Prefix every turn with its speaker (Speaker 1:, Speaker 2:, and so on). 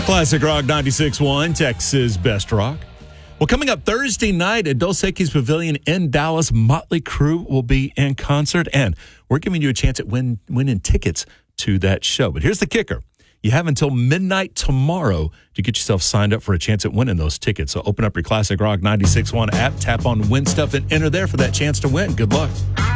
Speaker 1: Classic Rock 96.1, Texas Best Rock. Well, coming up Thursday night at Dos Equis Pavilion in Dallas, Motley Crue will be in concert, and we're giving you a chance at winning tickets to that show. But here's the kicker. You have until midnight tomorrow to get yourself signed up for a chance at winning those tickets. So open up your Classic Rock 96.1 app, tap on Win Stuff, and enter there for that chance to win. Good luck.